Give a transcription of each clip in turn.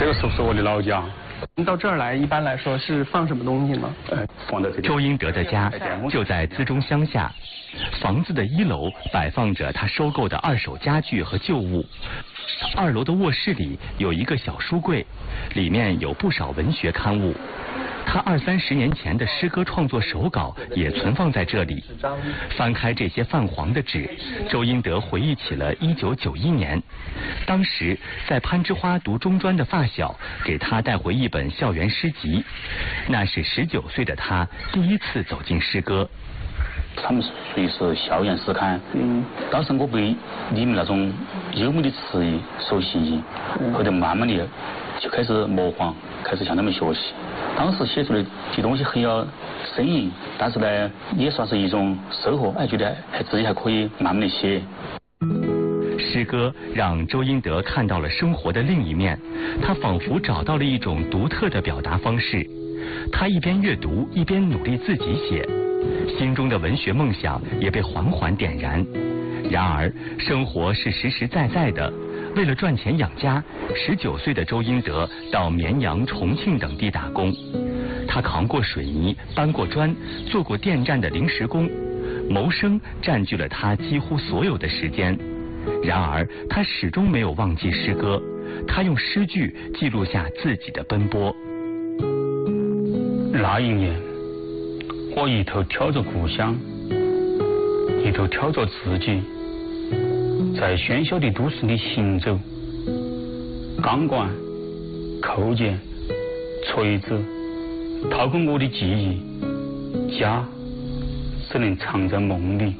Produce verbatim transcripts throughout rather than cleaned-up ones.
这个是是我的老家。 您到这儿来，一般来说是放什么东西吗？ 呃，放在这里。 周英德的家就在资中乡下，房子的一楼摆放着他收购的二手家具和旧物，二楼的卧室里有一个小书柜，里面有不少文学刊物。他二三十年前的诗歌创作手稿也存放在这里。翻开这些泛黄的纸，周英德回忆起了一九九一年，当时在攀枝花读中专的发小给他带回一本校园诗集，那是十九岁的他第一次走进诗歌。 他们属于是校园诗刊，嗯，当时我被里面那种优美的词语所吸引，后头慢慢的就开始模仿，开始向他们学习。当时写出的这东西很有深意，但是呢，也算是一种收获，哎，觉得还自己还可以慢慢的写。 诗歌让周英德看到了生活的另一面，他仿佛找到了一种独特的表达方式。他一边阅读，一边努力自己写，心中的文学梦想也被缓缓点燃。然而，生活是实实在在的。为了赚钱养家，十九岁的周英德到绵阳、重庆等地打工。他扛过水泥，搬过砖，做过电站的临时工，谋生占据了他几乎所有的时间。然而，他始终没有忘记诗歌，他用诗句记录下自己的奔波。 那一年，我一头挑着故乡，一头挑着自己。在喧嚣的都市里行走，钢管、扣件、锤子掏空我的记忆，家只能藏在梦里。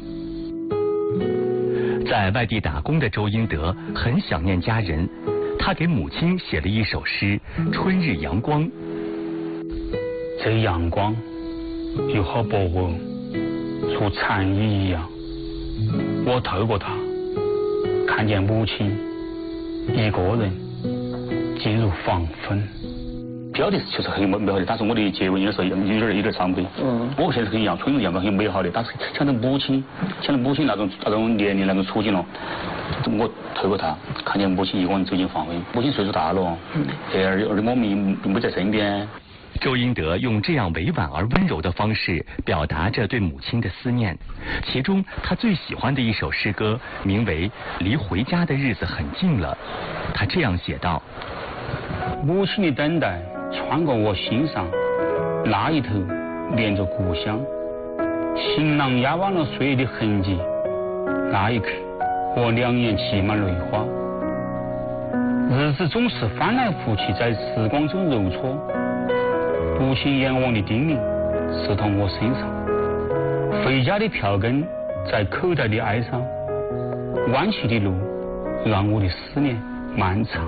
在外地打工的周英德很想念家人，他给母亲写了一首诗《春日阳光》。 这阳光有好薄哦，如蝉翼一样，我透过它看见母亲一个人进入黄昏。标题确实很美好的，但是我的结尾有时候有点有点伤悲。嗯，我现在很一样，春日阳光很美好的，但是想到母亲，想到母亲那种那种年龄那种处境了，我透过他看见母亲一个人走进黄昏。母亲岁数大了，儿儿的我们并不在身边。 周英德用这样委婉而温柔的方式表达着对母亲的思念，其中他最喜欢的一首诗歌名为《离回家的日子很近了》。他这样写道： 母亲的等待穿过我心上，那一头连着故乡，行囊压弯了岁月的痕迹，那一刻我两眼挤满泪花。日子总是翻来覆去在时光中揉搓，不情阎王的叮咛刺痛我身上，回家的票根在口袋里哀伤，弯曲的路让我的思念漫长。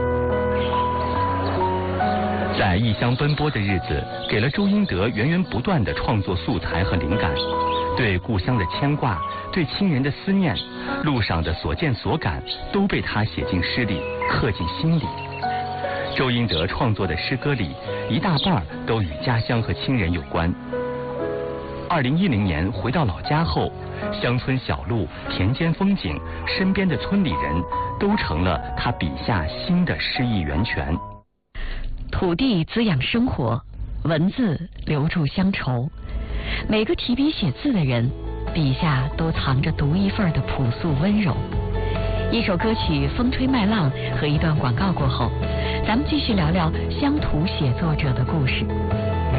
在异乡奔波的日子，给了周英德源源不断的创作素材和灵感。对故乡的牵挂，对亲人的思念，路上的所见所感，都被他写进诗里，刻进心里。周英德创作的诗歌里，一大半都与家乡和亲人有关。二零一零年回到老家后，乡村小路、田间风景、身边的村里人，都成了他笔下新的诗意源泉。 土地滋养生活，文字留住乡愁。每个提笔写字的人，笔下都藏着独一份的朴素温柔。一首歌曲《风吹麦浪》和一段广告过后，咱们继续聊聊乡土写作者的故事。